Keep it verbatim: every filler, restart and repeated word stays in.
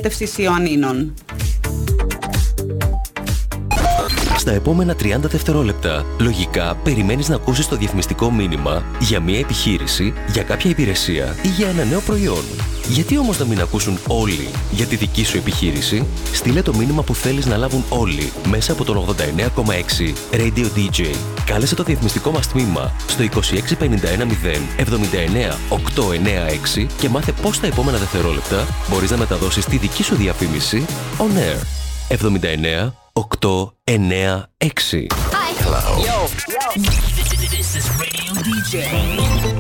αποχέτευσης ιωαννίνων. Στα επόμενα τριάντα δευτερόλεπτα, λογικά περιμένεις να ακούσεις το διαφημιστικό μήνυμα για μια επιχείρηση, για κάποια υπηρεσία ή για ένα νέο προϊόν. Γιατί όμως να μην ακούσουν όλοι για τη δική σου επιχείρηση? Στείλε το μήνυμα που θέλεις να λάβουν όλοι μέσα από τον ογδόντα εννέα κόμμα έξι Radio ντι τζέι. Κάλεσε το διαφημιστικό μας τμήμα στο είκοσι έξι πενήντα ένα μηδέν εβδομήντα εννέα οκτακόσια ενενήντα έξι και μάθε πώς τα επόμενα δευτερόλεπτα μπορείς να μεταδώσεις τη δική σου διαφήμιση on air. εβδομήντα εννέα οκτακόσια ενενήντα έξι. Hi. Hello. Yo. Yo. This is Radio ντι τζέι.